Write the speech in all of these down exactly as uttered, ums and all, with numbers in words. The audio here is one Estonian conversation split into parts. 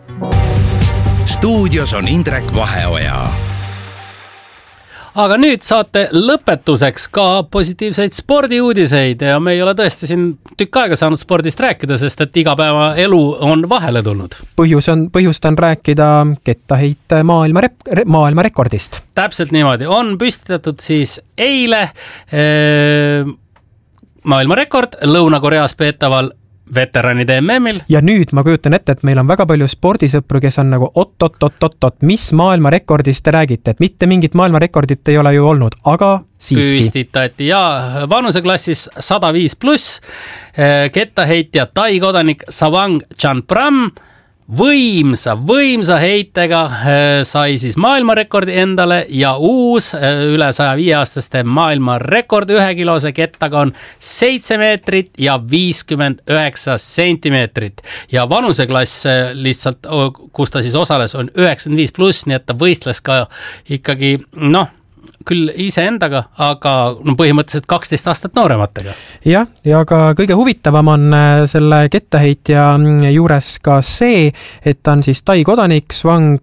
Stuudios on Indrek Vaheoja. Aga nüüd saate lõpetuseks ka positiivseid spordiuudiseid ja me ei ole tõesti siin tükk aega saanud spordist rääkida, sest et igapäeva elu on vahele tulnud. Põhjus on, põhjust on rääkida kettaheite maailma, rep, maailma rekordist. Täpselt niimoodi. On püstitatud siis eile ee, maailma rekord Lõuna-Koreas peetaval veteranide M M-il. Ja nüüd ma kujutan ette, et meil on väga palju spordisõpru, kes on nagu oot-oot-oot-oot, mis maailma rekordist te räägite, et mitte mingit maailma rekordit ei ole ju olnud, aga siiski. Püstitati ja vanuseklassis sada viis pluss kettaheitja Tai kodanik Savang Chanpram võimsa, võimsa heitega sai siis maailmarekordi endale ja uus üle saja viie aastaste maailmarekord ühekilose kettaga on seitse meetrit ja viiskümmend üheksa sentimeetrit ja vanuseklass lihtsalt, kus ta siis osales, on üheksakümmend viis pluss, nii et ta võistles ka ikkagi, noh, küll ise endaga, aga no põhimõtteliselt kaksteist aastat noorematega. Jah, ja ka kõige huvitavam on selle kettaheitja juures ka see, et ta on siis Tai kodanik Savang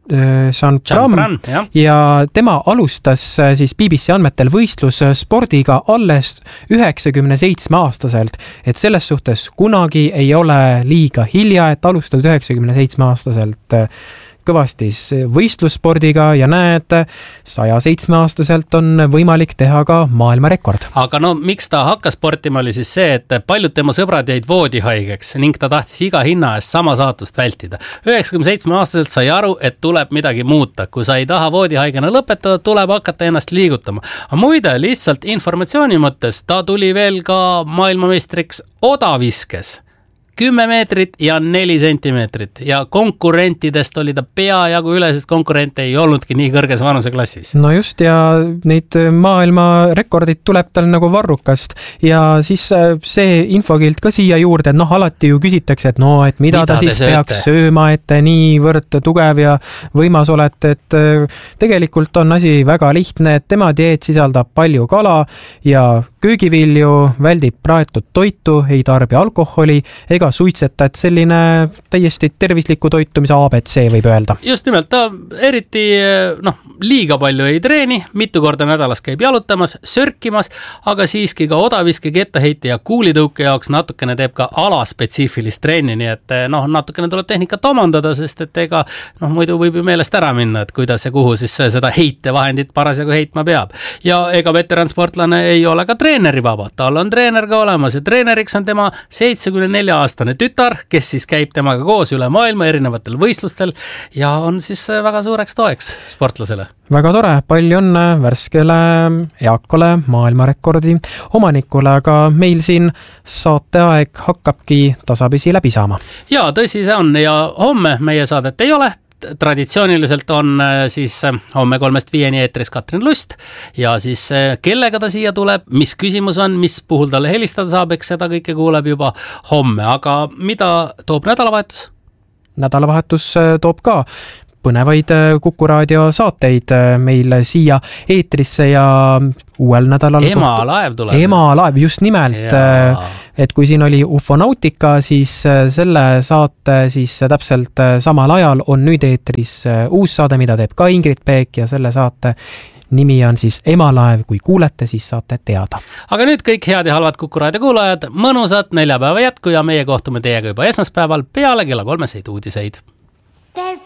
Chanpram ja tema alustas siis B B C andmetel võistlusspordiga alles üheksakümne seitsme aastaselt, et selles suhtes kunagi ei ole liiga hilja, et alustad üheksakümne seitsme aastaselt kõvasti võistlusspordiga ja näed, saja seitsme aastaselt on võimalik teha ka maailmarekord. Aga no miks ta hakkas sportima oli siis see, et paljud tema sõbrad jäid voodihaigeks ning ta tahtis iga hinna eest sama saatust vältida. üheksakümne seitsme aastaselt sai aru, et tuleb midagi muuta. Kui sa ei taha voodihaigena lõpetada, tuleb hakata ennast liigutama. Aga muide, lihtsalt informatsiooni mõttes ta tuli veel ka maailmameistriks odaviskes. kümme meetrit ja neli sentimeetrit ja konkurentidest oli ta peajagu üle, sest konkurente ei olnudki nii kõrges vanuseklassis. No just, ja neid maailma rekordid tuleb tal nagu varrukast ja siis see infokilt ka siia juurde, et noh, alati ju küsitakse, et no, et mida, mida ta siis peaks sööma, et niivõrd tugev ja võimas olete, et tegelikult on asi väga lihtne, et tema dieet sisaldab palju kala ja köögivilju, väldib praetud toitu, ei tarbi alkoholi ega suitseta, et selline täiesti tervisliku toitumise A B C võib öelda. Just nimelt, ta eriti noh, liiga palju ei treeni, mitu korda nädalas käib jalutamas, sörkimas, aga siiski ka odaviske, kettaheite ja kuulitõuke jaoks natukene teeb ka alaspetsiifilist treeni, nii et noh, natukene tuleb tehnikat omandada, sest et ega noh, muidu võib ju meelest ära minna, et kuidas ja kuhu siis seda heitevahendit parasjagu heitma peab. Ja ega veteransportlane ei ole ka treeneri vaba, tal on treener ka olemas ja treeneriks on tema seitsekümne nelja aastane tütar, kes siis käib temaga koos üle maailma erinevatel võistlustel ja on siis väga suureks toeks sportlasele. Väga tore, palju õnne värskele eakale maailmarekordi omanikule, aga meil siin saateaeg hakkabki tasapisi läbi saama. Ja tõsi see on ja homme meie saadet ei ole. Traditsiooniliselt on siis homme kolmest viieni eetris Katrin Lust ja siis kellega ta siia tuleb, mis küsimus on, mis puhul talle helistada saab, eks seda kõike kuuleb juba homme, aga mida toob nädalavahetus? Nädalavahetus toob ka põnevaid Kuku Raadio saateid meil siia eetrisse ja uuel nädalal Emalaev tuleb. Emalaev, just nimelt. Ja. Et kui siin oli Ufonautika, siis selle saate siis täpselt samal ajal on nüüd eetris uus saade, mida teeb ka Ingrid Peek ja selle saate nimi on siis Emalaev, kui kuulete, siis saate teada. Aga nüüd kõik head ja halvad Kuku Raadio kuulajad, mõnusat neljapäeva jätku ja meie kohtume teiega juba esmaspäeval peale kella kolmeseid uudiseid.